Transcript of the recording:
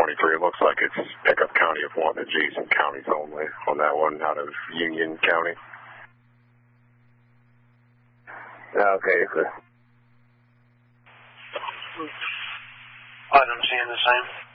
23. It looks like it's pickup county of 1, the G's and counties only on that one out of Union County. Okay, good. I'm seeing the same.